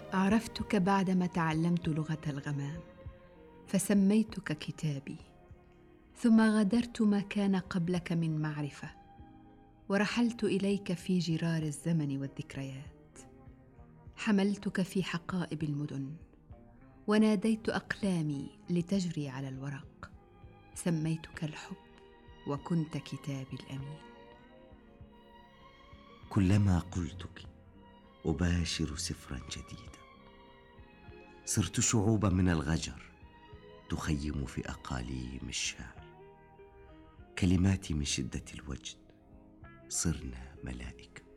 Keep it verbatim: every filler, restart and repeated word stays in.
عرفتك بعدما تعلمت لغة الغمام، فسميتك كتابي، ثم غادرت ما كان قبلك من معرفة، ورحلت إليك في جرار الزمن والذكريات. حملتك في حقائب المدن، وناديت أقلامي لتجري على الورق. سميتك الحب، وكنت كتابي الأمين. كلما قلتك أباشر سفرا جديدا، صرت شعوبا من الغجر تخيم في أقاليم الشعر. كلماتي من شدة الوجد صرنا ملائكة.